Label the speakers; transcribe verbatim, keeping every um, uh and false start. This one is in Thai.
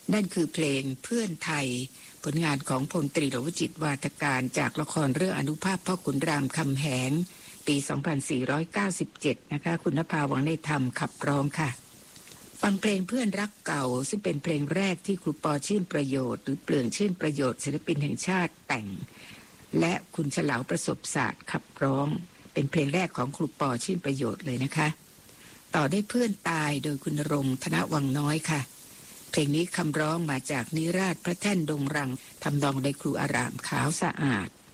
Speaker 1: นั่นคือเพลงเพื่อนไทยผลงานของพลตรีหลวงวจิตรวาทการจากละครเรื่องอนุภาพพ่อขุนรามคำแหงปี สองพันสี่ร้อยเก้าสิบเจ็ด นะคะคุณนภาวังในธรรมขับร้องค่ะฟังเพลงเพื่อนรักเก่าซึ่งเป็นเพลงแรกที่ครูปอชื่นประโยชน์หรือเปลืองชื่นประโยชน์ศิลปินแห่งชาติแต่งและคุณเฉลาวประสบศาสตร์ขับร้องเป็นเพลงแรกของครูปอชื่นประโยชน์เลยนะคะต่อได้เพื่อนตายโดยคุณณรงค์ธนวังน้อยค่ะเพลงนี้คำร้องมาจากนิราศพระแท่นดงรังทำนองโดยครูอารามขาวสะอาด